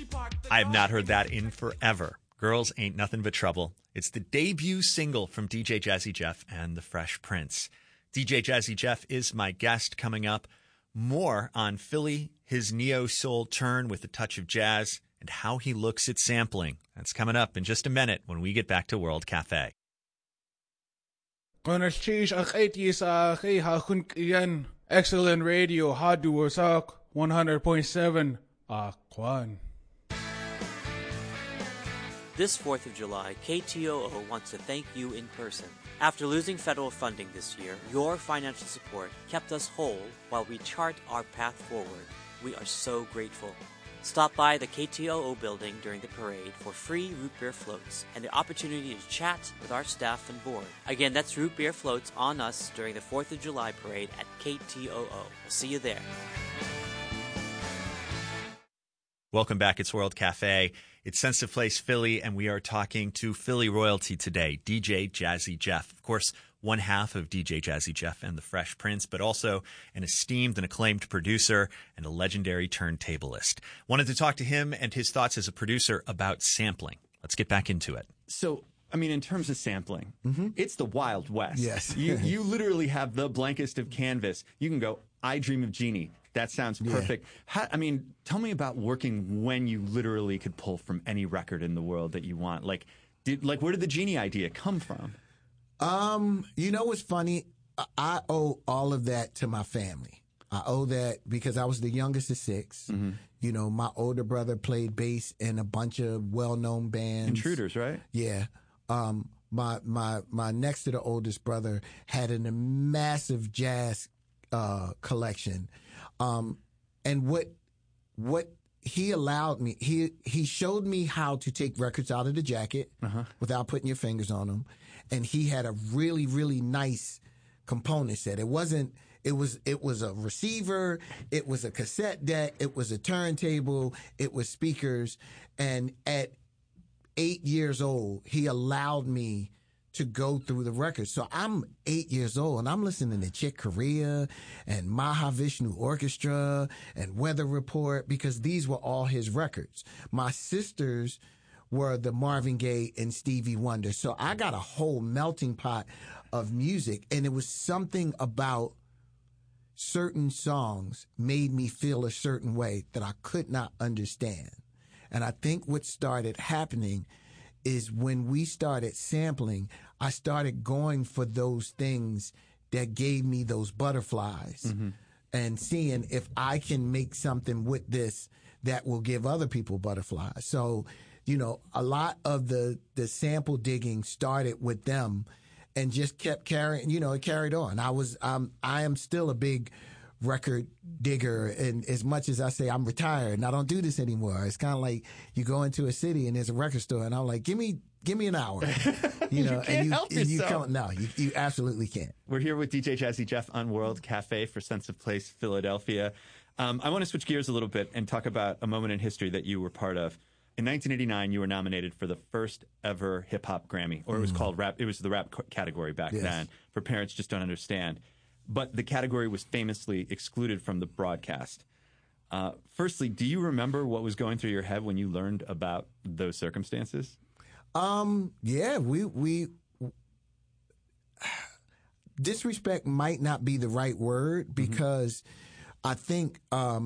I have not heard that in forever. Girls Ain't Nothing But Trouble. It's the debut single from DJ Jazzy Jeff and the Fresh Prince. DJ Jazzy Jeff is my guest. Coming up, more on Philly, his neo-soul turn with a touch of jazz, and how he looks at sampling. That's coming up in just a minute when we get back to World Cafe. Excellent radio, Hadu Wasak, 100.7, Akwan. This 4th of July, KTOO wants to thank you in person. After losing federal funding this year, your financial support kept us whole while we chart our path forward. We are so grateful. Stop by the KTOO building during the parade for free root beer floats and the opportunity to chat with our staff and board. Again, that's root beer floats on us during the 4th of July parade at KTOO. We'll see you there. Welcome back. It's World Cafe. It's Sensitive Place Philly, and we are talking to Philly royalty today, DJ Jazzy Jeff. Of course, one half of DJ Jazzy Jeff and the Fresh Prince, but also an esteemed and acclaimed producer and a legendary turntablist. Wanted to talk to him and his thoughts as a producer about sampling. Let's get back into it. So, I mean, in terms of sampling, it's the Wild West. Yes. You literally have the blankest of canvas. You can go, I Dream of Jeannie. That sounds perfect. Yeah. Tell me about working when you literally could pull from any record in the world that you want. Where did the Genie idea come from? You know what's funny? I owe all of that to my family. I owe that because I was the youngest of 6. Mm-hmm. You know, my older brother played bass in a bunch of well-known bands. Intruders, right? Yeah. My next to the oldest brother had a massive jazz collection. And what he allowed me, he showed me how to take records out of the jacket without putting your fingers on them. And he had a really, really nice component set. It was a receiver, it was a cassette deck, it was a turntable, it was speakers. And at 8 years old, he allowed me to go through the records. So I'm 8 years old and I'm listening to Chick Corea and Mahavishnu Orchestra and Weather Report because these were all his records. My sisters were the Marvin Gaye and Stevie Wonder. So I got a whole melting pot of music, and it was something about certain songs made me feel a certain way that I could not understand. And I think what started happening is when we started sampling, I started going for those things that gave me those butterflies and seeing if I can make something with this that will give other people butterflies. So, you know, a lot of the sample digging started with them and just kept carrying, you know, it carried on. I am still a big record digger, and as much as I say I'm retired and I don't do this anymore, it's kind of like you go into a city and there's a record store and I'm like, give me an hour, you know, you absolutely can't. We're here with DJ Jazzy Jeff on World Cafe for Sensitive Place Philadelphia. I want to switch gears a little bit and talk about a moment in history that you were part of. In 1989, you were nominated for the first ever hip hop Grammy, or it was called rap. It was the rap category back then. For Parents Just Don't Understand. But the category was famously excluded from the broadcast. Firstly, do you remember what was going through your head when you learned about those circumstances? Yeah, we disrespect might not be the right word because I think,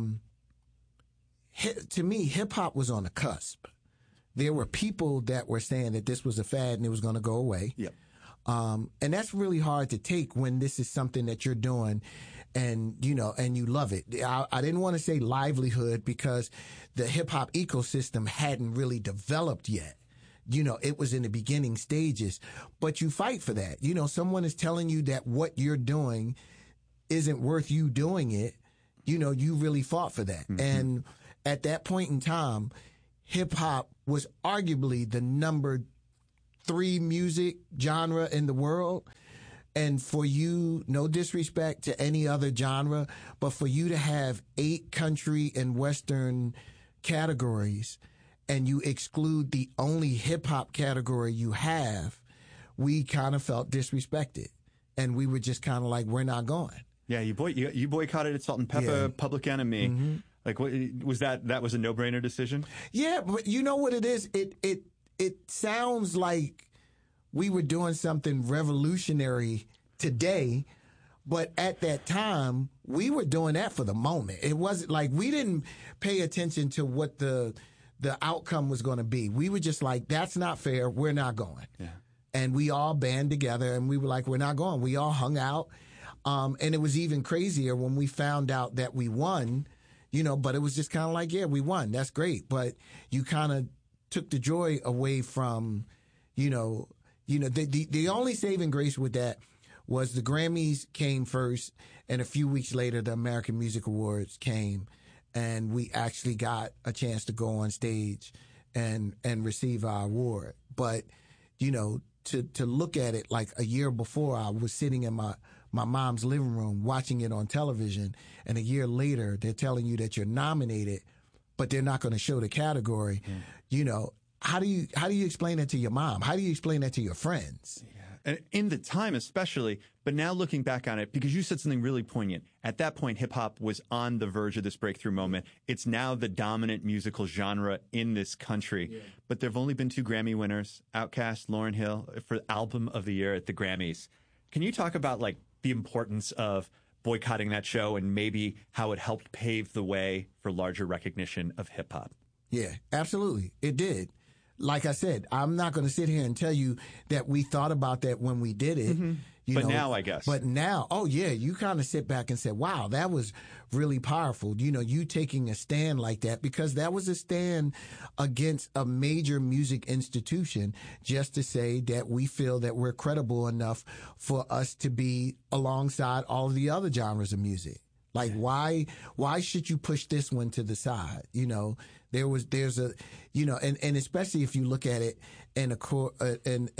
to me, hip hop was on the cusp. There were people that were saying that this was a fad and it was going to go away. Yep. And that's really hard to take when this is something that you're doing and, you know, and you love it. I didn't want to say livelihood because the hip hop ecosystem hadn't really developed yet. You know, it was in the beginning stages, but you fight for that. You know, someone is telling you that what you're doing isn't worth you doing it. You know, you really fought for that. And at that point in time, hip hop was arguably the number 3 music genre in the world. And for you, no disrespect to any other genre, but for you to have 8 country and Western categories and you exclude the only hip hop category you have, we kind of felt disrespected. And we were just kind of like, we're not going. Yeah, you boycotted at Salt and Pepper, Public Enemy. Like, was that was a no-brainer decision? Yeah, but you know what it is? It sounds like we were doing something revolutionary today, but at that time, we were doing that for the moment. It wasn't like we didn't pay attention to what the outcome was going to be. We were just like, that's not fair. We're not going. Yeah. And we all band together and we were like, we're not going. We all hung out. And it was even crazier when we found out that we won, but it was just kind of like, yeah, we won. That's great. But you kind of took the joy away from, the only saving grace with that was the Grammys came first, and a few weeks later, the American Music Awards came, and we actually got a chance to go on stage and receive our award. But, to look at it like a year before, I was sitting in my mom's living room watching it on television, and a year later, they're telling you that you're nominated, but they're not going to show the category. How do you explain that to your mom? How do you explain that to your friends? And in the time especially, but now looking back on it, because you said something really poignant. At that point, hip-hop was on the verge of this breakthrough moment. It's now the dominant musical genre in this country. Yeah. But there have only been 2 Grammy winners, Outkast, Lauryn Hill, for Album of the Year at the Grammys. Can you talk about, like, the importance of boycotting that show and maybe how it helped pave the way for larger recognition of hip-hop? Yeah, absolutely. It did. Like I said, I'm not going to sit here and tell you that we thought about that when we did it. Mm-hmm. But now, I guess. But now, oh yeah, you kind of sit back and say, wow, that was really powerful. You taking a stand like that, because that was a stand against a major music institution, just to say that we feel that we're credible enough for us to be alongside all of the other genres of music. Like, why should you push this one to the side? There's a, and especially if you look at it in accordance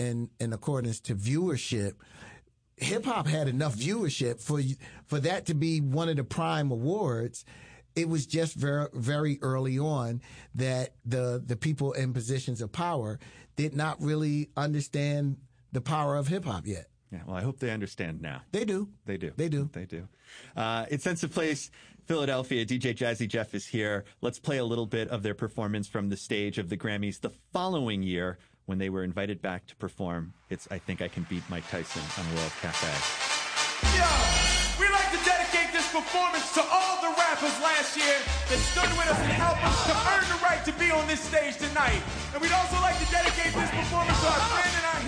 to viewership, hip hop had enough viewership for that to be one of the prime awards. It was just very, very early on that the people in positions of power did not really understand the power of hip hop yet. Yeah, well, I hope they understand now. They do. They do. They do. They do. It's Sense of Place, Philadelphia. DJ Jazzy Jeff is here. Let's play a little bit of their performance from the stage of the Grammys the following year when they were invited back to perform. It's I Think I Can Beat Mike Tyson on World Cafe. Yo, we'd like to dedicate this performance to all the rappers last year that stood with us and helped us to earn the right to be on this stage tonight. And we'd also like to dedicate this performance to our friend and our